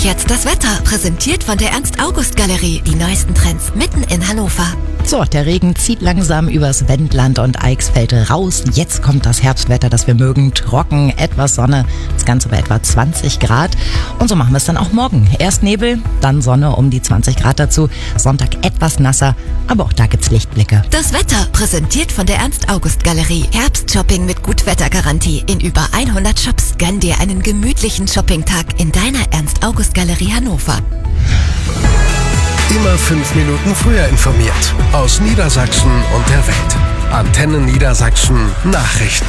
Und jetzt das Wetter, präsentiert von der Ernst-August-Galerie. Die neuesten Trends mitten in Hannover. So, der Regen zieht langsam übers Wendland und Eichsfeld raus. Jetzt kommt das Herbstwetter, das wir mögen. Trocken, etwas Sonne, das Ganze bei etwa 20 Grad. Und so machen wir es dann auch morgen. Erst Nebel, dann Sonne um die 20 Grad dazu. Sonntag etwas nasser, aber auch da gibt's Lichtblicke. Das Wetter, präsentiert von der Ernst-August-Galerie. Herbstshopping mit Gutwettergarantie in über 100 Shops. Gönn dir einen gemütlichen Shoppingtag in deiner Ernst-August-Galerie Hannover. Immer 5 Minuten früher informiert. Aus Niedersachsen und der Welt. Antenne Niedersachsen Nachrichten.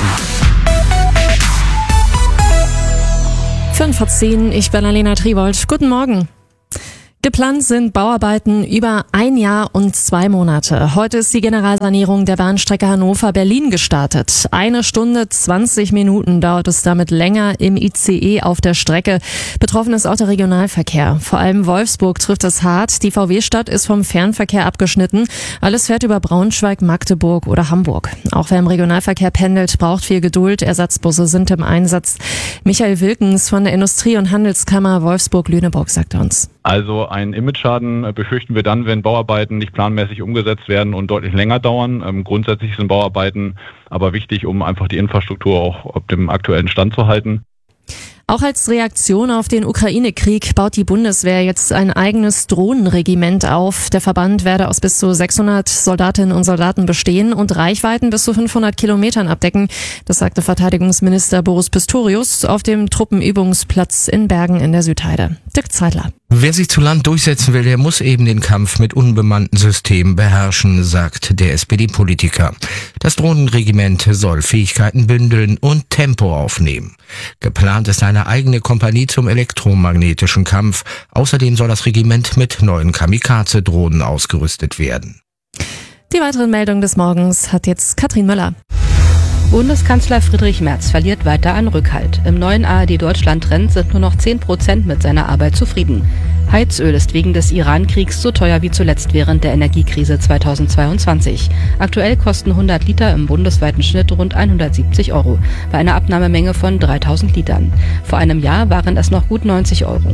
5:10 Uhr, ich bin Alena Tribold. Guten Morgen. Geplant sind Bauarbeiten über 1 Jahr und 2 Monate. Heute ist die Generalsanierung der Bahnstrecke Hannover-Berlin gestartet. 1 Stunde 20 Minuten dauert es damit länger im ICE auf der Strecke. Betroffen ist auch der Regionalverkehr. Vor allem Wolfsburg trifft es hart. Die VW-Stadt ist vom Fernverkehr abgeschnitten. Alles fährt über Braunschweig, Magdeburg oder Hamburg. Auch wer im Regionalverkehr pendelt, braucht viel Geduld. Ersatzbusse sind im Einsatz. Michael Wilkens von der Industrie- und Handelskammer Wolfsburg-Lüneburg sagt uns. Also einen Imageschaden befürchten wir dann, wenn Bauarbeiten nicht planmäßig umgesetzt werden und deutlich länger dauern. Grundsätzlich sind Bauarbeiten aber wichtig, um einfach die Infrastruktur auch auf dem aktuellen Stand zu halten. Auch als Reaktion auf den Ukraine-Krieg baut die Bundeswehr jetzt ein eigenes Drohnenregiment auf. Der Verband werde aus bis zu 600 Soldatinnen und Soldaten bestehen und Reichweiten bis zu 500 Kilometern abdecken. Das sagte Verteidigungsminister Boris Pistorius auf dem Truppenübungsplatz in Bergen in der Südheide. Dirk Zeidler. Wer sich zu Land durchsetzen will, der muss eben den Kampf mit unbemannten Systemen beherrschen, sagt der SPD-Politiker. Das Drohnenregiment soll Fähigkeiten bündeln und Tempo aufnehmen. Geplant ist eine eigene Kompanie zum elektromagnetischen Kampf. Außerdem soll das Regiment mit neuen Kamikaze-Drohnen ausgerüstet werden. Die weiteren Meldungen des Morgens hat jetzt Katrin Müller. Bundeskanzler Friedrich Merz verliert weiter an Rückhalt. Im neuen ARD-Deutschland-Trend sind nur noch 10% mit seiner Arbeit zufrieden. Heizöl ist wegen des Iran-Kriegs so teuer wie zuletzt während der Energiekrise 2022. Aktuell kosten 100 Liter im bundesweiten Schnitt rund 170 €, bei einer Abnahmemenge von 3000 Litern. Vor einem Jahr waren es noch gut 90 €.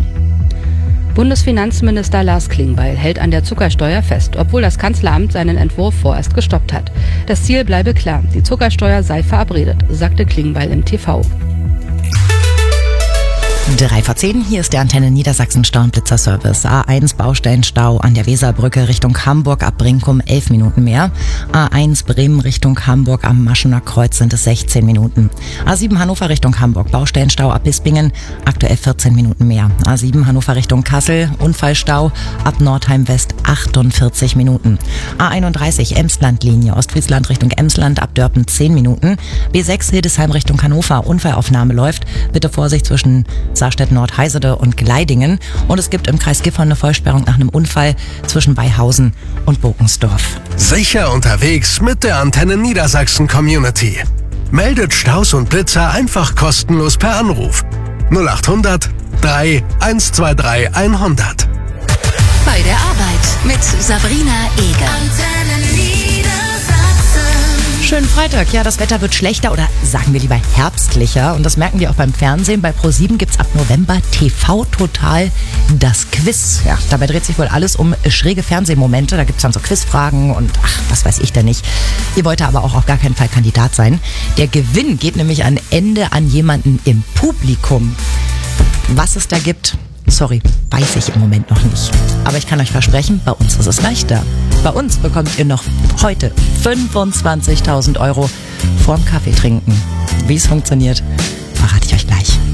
Bundesfinanzminister Lars Klingbeil hält an der Zuckersteuer fest, obwohl das Kanzleramt seinen Entwurf vorerst gestoppt hat. Das Ziel bleibe klar, die Zuckersteuer sei verabredet, sagte Klingbeil im TV. 3:10, hier ist der Antenne Niedersachsen Stau- und Blitzerservice. A1 Baustellenstau an der Weserbrücke Richtung Hamburg ab Brinkum 11 Minuten mehr. A1 Bremen Richtung Hamburg am Maschener Kreuz sind es 16 Minuten. A7 Hannover Richtung Hamburg Baustellenstau ab Bispingen aktuell 14 Minuten mehr. A7 Hannover Richtung Kassel Unfallstau ab Nordheim West 48 Minuten. A31 Emslandlinie Ostfriesland Richtung Emsland ab Dörpen 10 Minuten. B6 Hildesheim Richtung Hannover Unfallaufnahme läuft. Bitte Vorsicht zwischen Saarstedt-Nord, Heisede und Gleidingen. Und es gibt im Kreis Gifhorn eine Vollsperrung nach einem Unfall zwischen Beihausen und Bogensdorf. Sicher unterwegs mit der Antenne Niedersachsen Community. Meldet Staus und Blitzer einfach kostenlos per Anruf. 0800 3 123 100. Bei der Arbeit mit Sabrina Eger. Schönen Freitag. Ja, das Wetter wird schlechter oder sagen wir lieber herbstlicher. Und das merken wir auch beim Fernsehen. Bei ProSieben gibt's ab November TV Total das Quiz. Ja, dabei dreht sich wohl alles um schräge Fernsehmomente. Da gibt's dann so Quizfragen und was weiß ich denn nicht. Ihr wollt aber auch auf gar keinen Fall Kandidat sein. Der Gewinn geht nämlich am Ende an jemanden im Publikum. Was es da gibt, sorry, weiß ich im Moment noch nicht. Aber ich kann euch versprechen, bei uns ist es leichter. Bei uns bekommt ihr noch heute 25.000 € vorm Kaffee trinken. Wie es funktioniert, verrate ich euch gleich.